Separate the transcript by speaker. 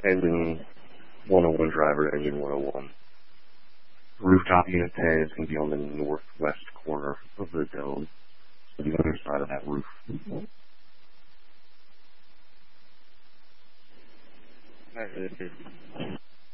Speaker 1: engine 101 driver, engine 101. Rooftop unit 10 is going to be on the northwest corner of the dome, so the other side of that roof.
Speaker 2: Alright,